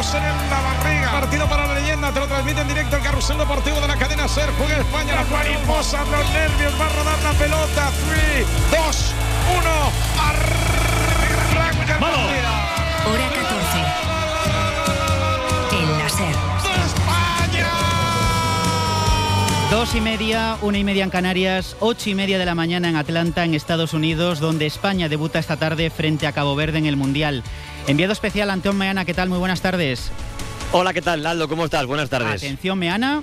Carrusel en la barriga. Partido para la leyenda, te lo transmite en directo el Carrusel Deportivo de la cadena SER. Juega España, las mariposas, los nervios, va a rodar la pelota. 3, 2, 1, arranca el partido. Hora 14. En la SER. 2:30, 1:30 en Canarias, 8:30 de la mañana en Atlanta, en Estados Unidos, donde España debuta esta tarde frente a Cabo Verde en el Mundial. Enviado especial Antón Meana, ¿qué tal? Muy buenas tardes. Hola, ¿qué tal, Aldo? ¿Cómo estás? Buenas tardes. Atención, Meana.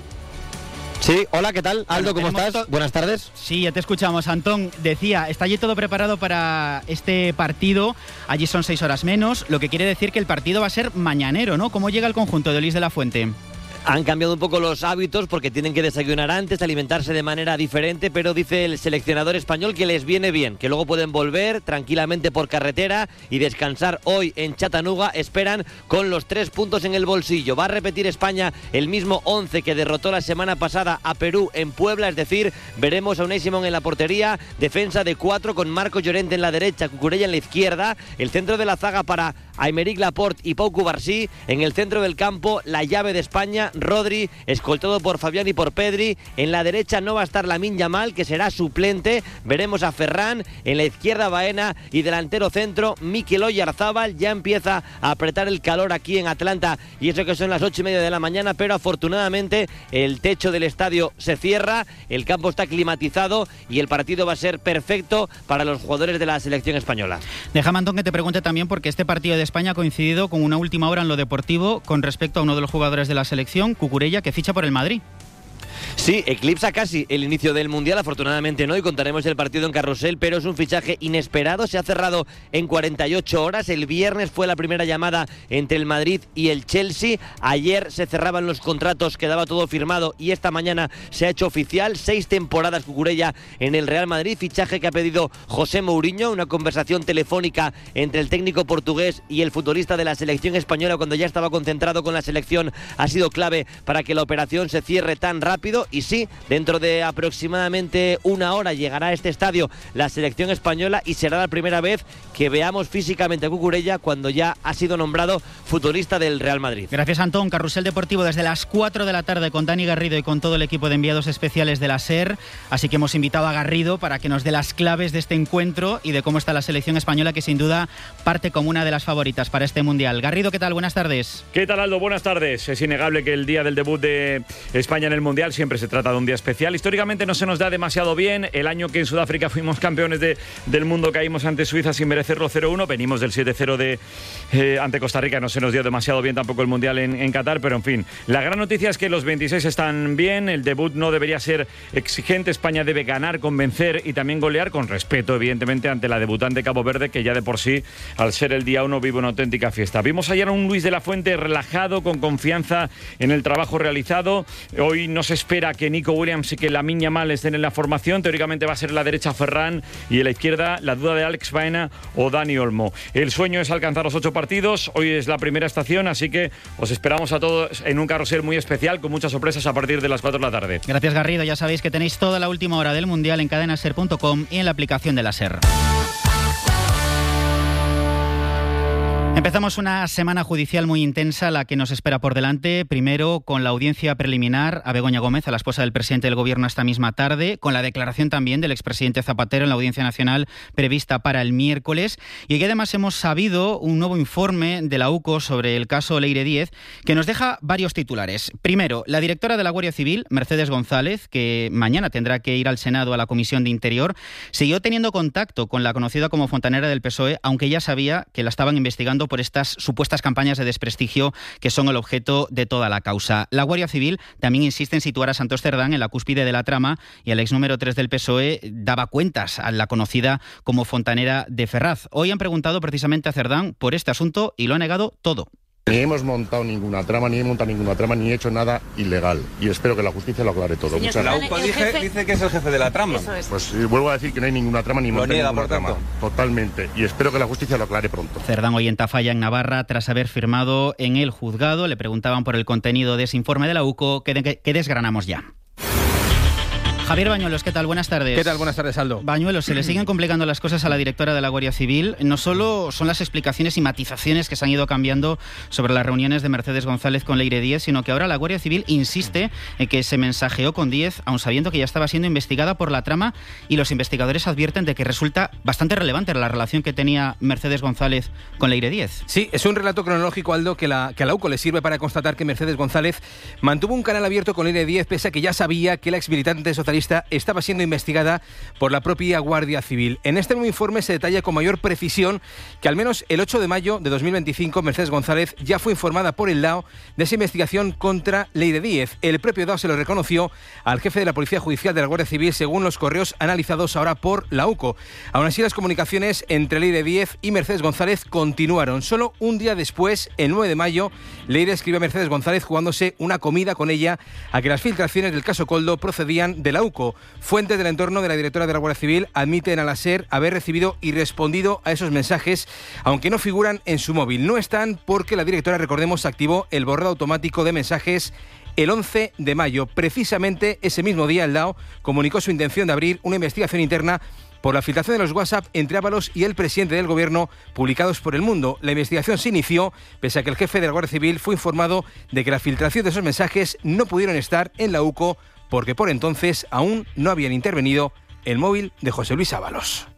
Sí, hola, ¿qué tal? Aldo, ¿cómo estás? Buenas tardes. Sí, ya te escuchamos, Antón. Decía, está allí todo preparado para este partido. Allí son 6 horas menos, lo que quiere decir que el partido va a ser mañanero, ¿no? ¿Cómo llega el conjunto de Olís de la Fuente? Han cambiado un poco los hábitos porque tienen que desayunar antes, alimentarse de manera diferente, pero dice el seleccionador español que les viene bien, que luego pueden volver tranquilamente por carretera y descansar hoy en Chattanooga. Esperan con los 3 puntos en el bolsillo. Va a repetir España el mismo 11 que derrotó la semana pasada a Perú en Puebla, es decir, veremos a Unai Simón en la portería, defensa de 4 con Marco Llorente en la derecha, Cucurella en la izquierda, el centro de la zaga para Aymeric Laporte y Pau Cubarsí, en el centro del campo la llave de España, Rodri, escoltado por Fabián y por Pedri. En la derecha no va a estar Lamine Yamal, que será suplente. Veremos a Ferran, en la izquierda Baena y delantero centro Mikel Oyarzabal. Ya empieza a apretar el calor aquí en Atlanta y eso que son las 8:30 de la mañana, pero afortunadamente el techo del estadio se cierra, el campo está climatizado y el partido va a ser perfecto para los jugadores de la selección española. Déjame, Antón, que te pregunte también, porque este partido de España ha coincidido con una última hora en lo deportivo con respecto a uno de los jugadores de la selección, Cucurella, que ficha por el Madrid. Sí, eclipsa casi el inicio del Mundial, afortunadamente no, y contaremos el partido en Carrusel, pero es un fichaje inesperado, se ha cerrado en 48 horas, el viernes fue la primera llamada entre el Madrid y el Chelsea, ayer se cerraban los contratos, quedaba todo firmado y esta mañana se ha hecho oficial, 6 temporadas Cucurella en el Real Madrid, fichaje que ha pedido José Mourinho, una conversación telefónica entre el técnico portugués y el futbolista de la selección española cuando ya estaba concentrado con la selección, ha sido clave para que la operación se cierre tan rápido. Y sí, dentro de aproximadamente una hora llegará a este estadio la selección española y será la primera vez que veamos físicamente a Cucurella cuando ya ha sido nombrado futbolista del Real Madrid. Gracias, Antón. Carrusel Deportivo desde las 4 de la tarde con Dani Garrido y con todo el equipo de enviados especiales de la SER. Así que hemos invitado a Garrido para que nos dé las claves de este encuentro y de cómo está la selección española, que sin duda parte como una de las favoritas para este Mundial. Garrido, ¿qué tal? Buenas tardes. ¿Qué tal, Aldo? Buenas tardes. Es innegable que el día del debut de España en el Mundial siempre se trata de un día especial. Históricamente no se nos da demasiado bien. El año que en Sudáfrica fuimos campeones del mundo, caímos ante Suiza sin merecerlo 0-1. Venimos del 7-0 ante Costa Rica. No se nos dio demasiado bien tampoco el Mundial en Qatar, pero en fin. La gran noticia es que los 26 están bien. El debut no debería ser exigente. España debe ganar, convencer y también golear, con respeto, evidentemente, ante la debutante Cabo Verde, que ya de por sí, al ser el día 1, vive una auténtica fiesta. Vimos ayer a un Luis de la Fuente relajado, con confianza en el trabajo realizado. Hoy no se espera que Nico Williams y que Lamine Yamal estén en la formación. Teóricamente va a ser la derecha Ferran y en la izquierda la duda de Alex Baena o Dani Olmo. El sueño es alcanzar los 8 partidos. Hoy es la primera estación, así que os esperamos a todos en un carrusel muy especial con muchas sorpresas a partir de las 4 de la tarde. Gracias, Garrido. Ya sabéis que tenéis toda la última hora del Mundial en cadenaser.com y en la aplicación de la SER. Empezamos una semana judicial muy intensa, la que nos espera por delante. Primero, con la audiencia preliminar a Begoña Gómez, a la esposa del presidente del Gobierno, esta misma tarde, con la declaración también del expresidente Zapatero en la Audiencia Nacional prevista para el miércoles. Y aquí además hemos sabido un nuevo informe de la UCO sobre el caso Leire Díez, que nos deja varios titulares. Primero, la directora de la Guardia Civil, Mercedes González, que mañana tendrá que ir al Senado a la Comisión de Interior, siguió teniendo contacto con la conocida como fontanera del PSOE, aunque ya sabía que la estaban investigando por estas supuestas campañas de desprestigio que son el objeto de toda la causa. La Guardia Civil también insiste en situar a Santos Cerdán en la cúspide de la trama y el ex número 3 del PSOE daba cuentas a la conocida como fontanera de Ferraz. Hoy han preguntado precisamente a Cerdán por este asunto y lo ha negado todo. Ni hemos montado ninguna trama, ni he hecho nada ilegal. Y espero que la justicia lo aclare todo. Señor, la UCO dice que es el jefe de la trama. Pues vuelvo a decir que no hay ninguna trama, ni monta ninguna trama. Totalmente. Y espero que la justicia lo aclare pronto. Cerdán hoy en Tafalla, en Navarra, tras haber firmado en el juzgado. Le preguntaban por el contenido de ese informe de la UCO que desgranamos ya. Javier Bañuelos, ¿qué tal? Buenas tardes. ¿Qué tal? Buenas tardes, Aldo. Bañuelos, se le siguen complicando las cosas a la directora de la Guardia Civil. No solo son las explicaciones y matizaciones que se han ido cambiando sobre las reuniones de Mercedes González con Leire Díez, sino que ahora la Guardia Civil insiste en que se mensajeó con Díez, aun sabiendo que ya estaba siendo investigada por la trama, y los investigadores advierten de que resulta bastante relevante la relación que tenía Mercedes González con Leire Díez. Sí, es un relato cronológico, Aldo, que a la UCO le sirve para constatar que Mercedes González mantuvo un canal abierto con Leire Díez, pese a que ya sabía que la exmilitante socialista estaba siendo investigada por la propia Guardia Civil. En este nuevo informe se detalla con mayor precisión que al menos el 8 de mayo de 2025 Mercedes González ya fue informada por el DAO de esa investigación contra Leire Díez. El propio DAO se lo reconoció al jefe de la Policía Judicial de la Guardia Civil, según los correos analizados ahora por la UCO. Aún así, las comunicaciones entre Leire Díez y Mercedes González continuaron. Solo un día después, el 9 de mayo, Leire escribió a Mercedes González jugándose una comida con ella a que las filtraciones del caso Koldo procedían de la UCO. Fuentes del entorno de la directora de la Guardia Civil admiten a la SER haber recibido y respondido a esos mensajes, aunque no figuran en su móvil. No están porque la directora, recordemos, activó el borrado automático de mensajes el 11 de mayo. Precisamente ese mismo día, el DAO comunicó su intención de abrir una investigación interna por la filtración de los WhatsApp entre Ábalos y el presidente del Gobierno, publicados por El Mundo. La investigación se inició pese a que el jefe de la Guardia Civil fue informado de que la filtración de esos mensajes no pudieron estar en la UCO porque por entonces aún no habían intervenido el móvil de José Luis Ábalos.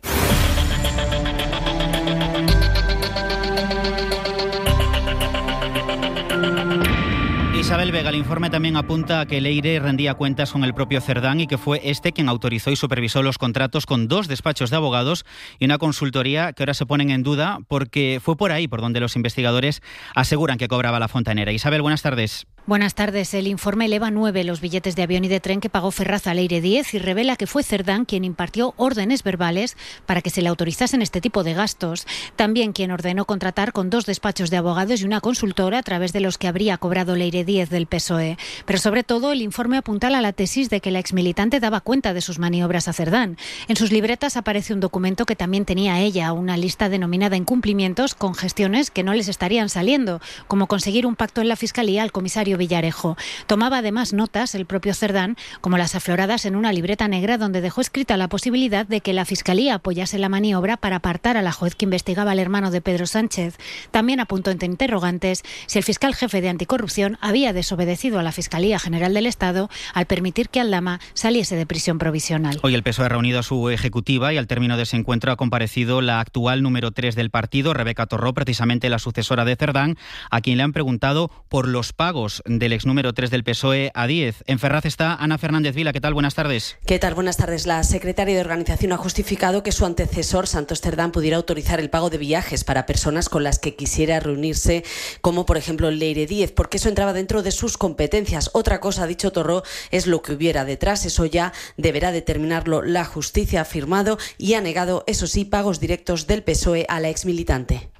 Isabel Vega, el informe también apunta a que Leire rendía cuentas con el propio Cerdán y que fue este quien autorizó y supervisó los contratos con 2 despachos de abogados y una consultoría que ahora se ponen en duda porque fue por ahí por donde los investigadores aseguran que cobraba la fontanera. Isabel, buenas tardes. Buenas tardes. El informe eleva 9 los billetes de avión y de tren que pagó Ferraz a Leire Díez y revela que fue Cerdán quien impartió órdenes verbales para que se le autorizasen este tipo de gastos. También quien ordenó contratar con 2 despachos de abogados y una consultora a través de los que habría cobrado Leire Díez del PSOE. Pero sobre todo el informe apuntala a la tesis de que la exmilitante daba cuenta de sus maniobras a Cerdán. En sus libretas aparece un documento que también tenía ella, una lista denominada incumplimientos con gestiones que no les estarían saliendo, como conseguir un pacto en la Fiscalía al comisario Villarejo. Tomaba además notas el propio Cerdán, como las afloradas en una libreta negra donde dejó escrita la posibilidad de que la Fiscalía apoyase la maniobra para apartar a la juez que investigaba al hermano de Pedro Sánchez. También apuntó entre interrogantes si el fiscal jefe de anticorrupción había desobedecido a la Fiscalía General del Estado al permitir que Aldama saliese de prisión provisional. Hoy el PSOE ha reunido a su ejecutiva y al término de ese encuentro ha comparecido la actual número 3 del partido, Rebeca Torró, precisamente la sucesora de Cerdán, a quien le han preguntado por los pagos del ex número 3 del PSOE a Díez. En Ferraz está Ana Fernández Vila. ¿Qué tal? Buenas tardes. ¿Qué tal? Buenas tardes. La secretaria de Organización ha justificado que su antecesor, Santos Cerdán, pudiera autorizar el pago de viajes para personas con las que quisiera reunirse, como por ejemplo Leire Díez, porque eso entraba dentro de sus competencias. Otra cosa, ha dicho Torró, es lo que hubiera detrás. Eso ya deberá determinarlo la justicia, ha afirmado, y ha negado, eso sí, pagos directos del PSOE a la exmilitante.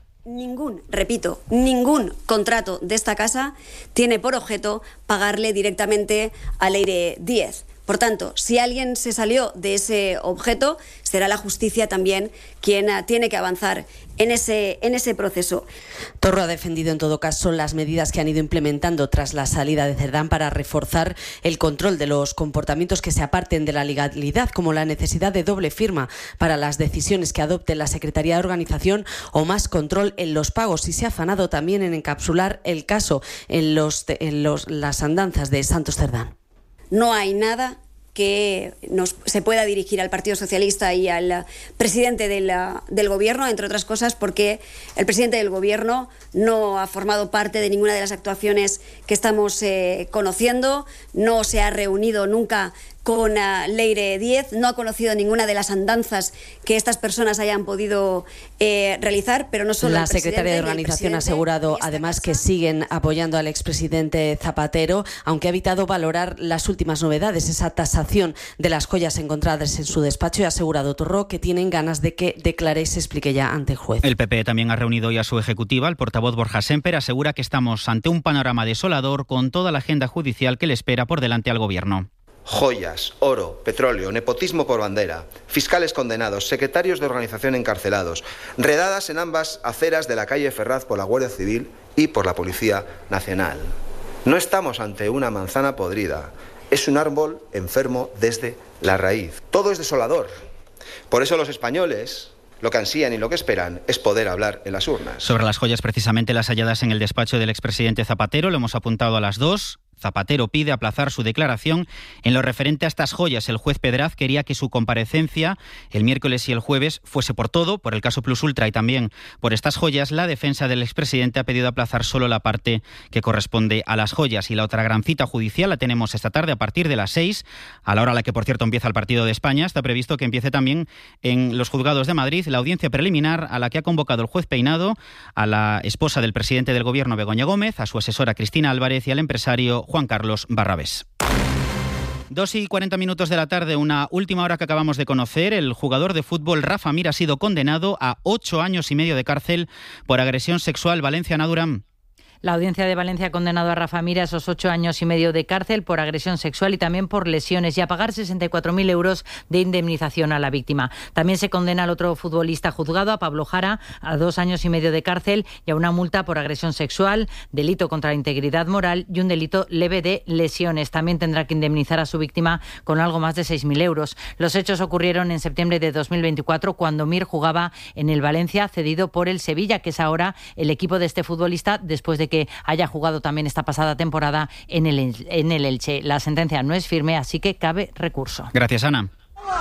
Ningún contrato de esta casa tiene por objeto pagarle directamente a Leire Díez. Por tanto, si alguien se salió de ese objeto, será la justicia también quien tiene que avanzar en ese proceso. Torró ha defendido en todo caso las medidas que han ido implementando tras la salida de Cerdán para reforzar el control de los comportamientos que se aparten de la legalidad, como la necesidad de doble firma para las decisiones que adopte la Secretaría de Organización o más control en los pagos, y se ha afanado también en encapsular el caso en las andanzas de Santos Cerdán. No hay nada que se pueda dirigir al Partido Socialista y al presidente del Gobierno, entre otras cosas porque el presidente del Gobierno no ha formado parte de ninguna de las actuaciones que estamos conociendo, no se ha reunido nunca con Leire Díez, no ha conocido ninguna de las andanzas que estas personas hayan podido realizar, pero no solo la secretaria de Organización ha asegurado además que siguen apoyando al expresidente Zapatero, aunque ha evitado valorar las últimas novedades, esa tasación de las joyas encontradas en su despacho, y ha asegurado Torró que tienen ganas de que declare y se explique ya ante el juez. El PP también ha reunido hoy a su ejecutiva. El portavoz Borja Sémper asegura que estamos ante un panorama desolador con toda la agenda judicial que le espera por delante al Gobierno. Joyas, oro, petróleo, nepotismo por bandera, fiscales condenados, secretarios de organización encarcelados, redadas en ambas aceras de la calle Ferraz por la Guardia Civil y por la Policía Nacional. No estamos ante una manzana podrida, Es un árbol enfermo desde la raíz. Todo es desolador. Por eso los españoles lo que ansían y lo que esperan es poder hablar en las urnas. Sobre las joyas, precisamente las halladas en el despacho del expresidente Zapatero, lo hemos apuntado a las 2. Zapatero pide aplazar su declaración. En lo referente a estas joyas, el juez Pedraz quería que su comparecencia el miércoles y el jueves fuese por todo, por el caso Plus Ultra y también por estas joyas. La defensa del expresidente ha pedido aplazar solo la parte que corresponde a las joyas. Y la otra gran cita judicial la tenemos esta tarde a partir de las 6, a la hora a la que, por cierto, empieza el partido de España. Está previsto que empiece también en los juzgados de Madrid la audiencia preliminar a la que ha convocado el juez Peinado a la esposa del presidente del Gobierno, Begoña Gómez, a su asesora Cristina Álvarez y al empresario Juan Carlos Barrabés. 2:40 de la tarde, una última hora que acabamos de conocer. El jugador de fútbol Rafa Mir ha sido condenado a 8 años y medio de cárcel por agresión sexual. Valencia, Durán. La audiencia de Valencia ha condenado a Rafa Mir a esos 8 años y medio de cárcel por agresión sexual y también por lesiones y a pagar 64.000 euros de indemnización a la víctima. También se condena al otro futbolista juzgado, a Pablo Jara, a 2 años y medio de cárcel y a una multa por agresión sexual, delito contra la integridad moral y un delito leve de lesiones. También tendrá que indemnizar a su víctima con algo más de 6.000 euros. Los hechos ocurrieron en septiembre de 2024 cuando Mir jugaba en el Valencia, cedido por el Sevilla, que es ahora el equipo de este futbolista después de que haya jugado también esta pasada temporada en el Elche. La sentencia no es firme, así que cabe recurso. Gracias, Ana.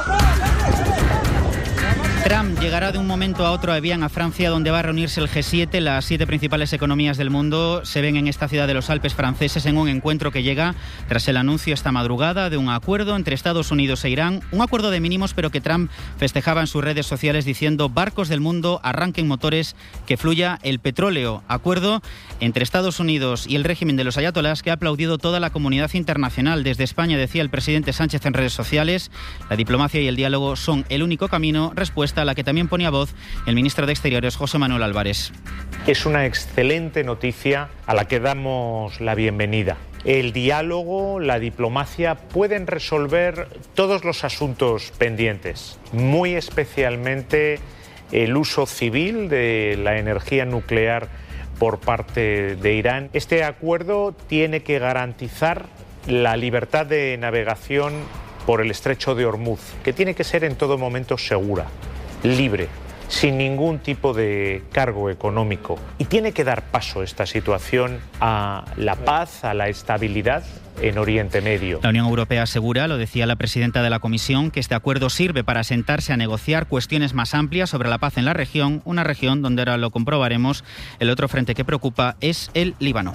Trump llegará de un momento a otro a Evian, a Francia, donde va a reunirse el G7. Las 7 principales economías del mundo se ven en esta ciudad de los Alpes franceses en un encuentro que llega tras el anuncio esta madrugada de un acuerdo entre Estados Unidos e Irán. Un acuerdo de mínimos, pero que Trump festejaba en sus redes sociales diciendo: barcos del mundo, arranquen motores, que fluya el petróleo. Acuerdo entre Estados Unidos y el régimen de los ayatolás que ha aplaudido toda la comunidad internacional. Desde España, decía el presidente Sánchez en redes sociales, la diplomacia y el diálogo son el único camino. Respuesta a la que también ponía voz el ministro de Exteriores, José Manuel Álvarez. Es una excelente noticia a la que damos la bienvenida. El diálogo, la diplomacia pueden resolver todos los asuntos pendientes, muy especialmente el uso civil de la energía nuclear por parte de Irán. Este acuerdo tiene que garantizar la libertad de navegación por el estrecho de Hormuz, que tiene que ser en todo momento segura, libre, sin ningún tipo de cargo económico. Y tiene que dar paso esta situación a la paz, a la estabilidad en Oriente Medio. La Unión Europea asegura, lo decía la presidenta de la Comisión, que este acuerdo sirve para sentarse a negociar cuestiones más amplias sobre la paz en la región, una región donde ahora lo comprobaremos, el otro frente que preocupa es el Líbano.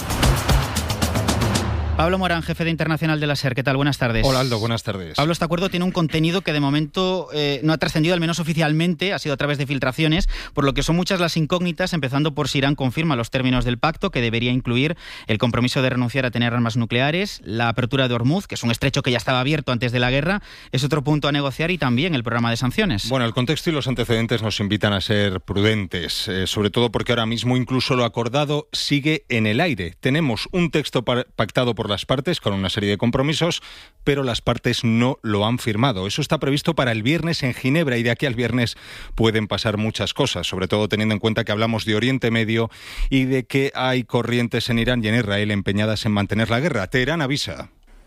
Pablo Morán, jefe de Internacional de la SER. ¿Qué tal? Buenas tardes. Hola, Aldo. Buenas tardes. Pablo, este acuerdo tiene un contenido que de momento no ha trascendido, al menos oficialmente, ha sido a través de filtraciones, por lo que son muchas las incógnitas, empezando por si Irán confirma los términos del pacto, que debería incluir el compromiso de renunciar a tener armas nucleares, la apertura de Hormuz, que es un estrecho que ya estaba abierto antes de la guerra, es otro punto a negociar, y también el programa de sanciones. Bueno, el contexto y los antecedentes nos invitan a ser prudentes, sobre todo porque ahora mismo incluso lo acordado sigue en el aire. Tenemos un texto pactado por las partes con una serie de compromisos, pero las partes no lo han firmado. Eso está previsto para el viernes en Ginebra, y de aquí al viernes pueden pasar muchas cosas, sobre todo teniendo en cuenta que hablamos de Oriente Medio y de que hay corrientes en Irán y en Israel empeñadas en mantener la guerra. Teherán avisa.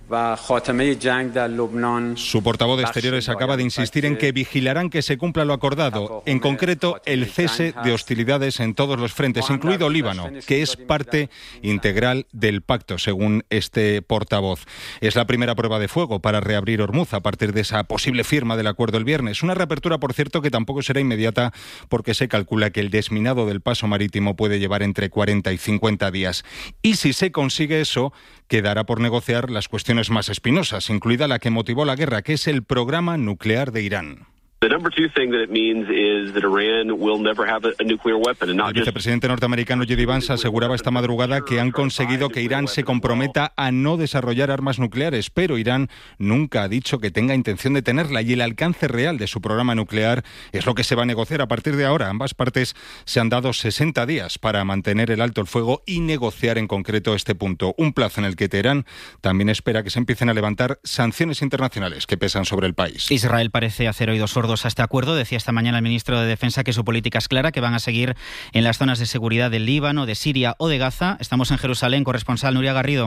Su portavoz de Exteriores acaba de insistir en que vigilarán que se cumpla lo acordado, en concreto el cese de hostilidades en todos los frentes, incluido Líbano, que es parte integral del pacto, según este portavoz. Es la primera prueba de fuego para reabrir Hormuz a partir de esa posible firma del acuerdo el viernes. Una reapertura, por cierto, que tampoco será inmediata, porque se calcula que el desminado del paso marítimo puede llevar entre 40 y 50 días. Y si se consigue eso, quedará por negociar las cuestiones más espinosas, incluida la que motivó la guerra, que es el programa nuclear de Irán. El vicepresidente norteamericano J.D. Vance aseguraba esta madrugada que han conseguido que Irán se comprometa a no desarrollar armas nucleares, pero Irán nunca ha dicho que tenga intención de tenerla, y el alcance real de su programa nuclear es lo que se va a negociar a partir de ahora. Ambas partes se han dado 60 días para mantener el alto el fuego y negociar en concreto este punto, un plazo en el que Teherán también espera que se empiecen a levantar sanciones internacionales que pesan sobre el país. Israel parece hacer oídos sordos a este acuerdo. Decía esta mañana el ministro de Defensa que su política es clara, que van a seguir en las zonas de seguridad del Líbano, de Siria o de Gaza. Estamos en Jerusalén, corresponsal Nuria Garrido.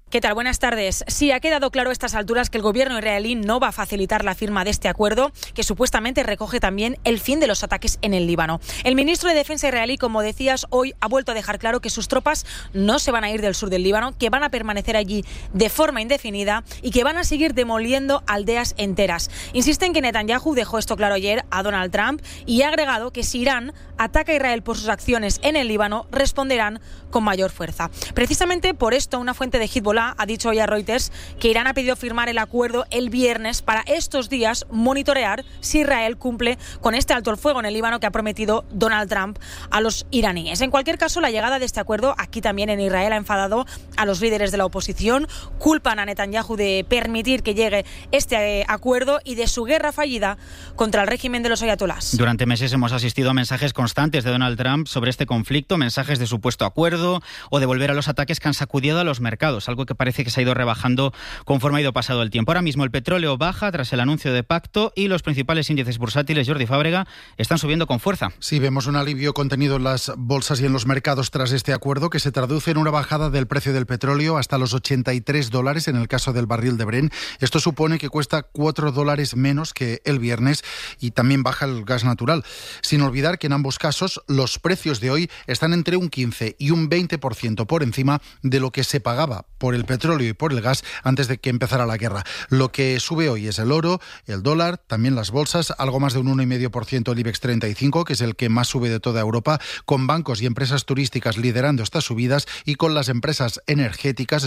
¿Qué tal? Buenas tardes. Sí, ha quedado claro a estas alturas que el gobierno israelí no va a facilitar la firma de este acuerdo, que supuestamente recoge también el fin de los ataques en el Líbano. El ministro de Defensa israelí, como decías, hoy ha vuelto a dejar claro que sus tropas no se van a ir del sur del Líbano, que van a permanecer allí de forma indefinida y que van a seguir demoliendo aldeas enteras. Insisten que Netanyahu dejó esto claro ayer a Donald Trump y ha agregado que si Irán ataca a Israel por sus acciones en el Líbano, responderán con mayor fuerza. Precisamente por esto, una fuente de Hezbollah ha dicho hoy a Reuters que Irán ha pedido firmar el acuerdo el viernes para estos días monitorear si Israel cumple con este alto el fuego en el Líbano que ha prometido Donald Trump a los iraníes. En cualquier caso, la llegada de este acuerdo aquí también en Israel ha enfadado a los líderes de la oposición. Culpan a Netanyahu de permitir que llegue este acuerdo y de su guerra fallida contra el régimen de los ayatolás. Durante meses hemos asistido a mensajes constantes de Donald Trump sobre este conflicto, mensajes de supuesto acuerdo o de volver a los ataques que han sacudido a los mercados, algo que parece que se ha ido rebajando conforme ha ido pasado el tiempo. Ahora mismo el petróleo baja tras el anuncio de pacto y los principales índices bursátiles, Jordi Fábrega, están subiendo con fuerza. Sí, vemos un alivio contenido en las bolsas y en los mercados tras este acuerdo que se traduce en una bajada del precio del petróleo hasta los $83 en el caso del barril de Brent. Esto supone que cuesta $4 menos que el viernes y también baja el gas natural. Sin olvidar que en ambos casos los precios de hoy están entre un 15 y un 20% por encima de lo que se pagaba por el petróleo y por el gas antes de que empezara la guerra. Lo que sube hoy es el oro, el dólar, también las bolsas, algo más de un 1,5% el IBEX 35, que es el que más sube de toda Europa, con bancos y empresas turísticas liderando estas subidas y con las empresas energéticas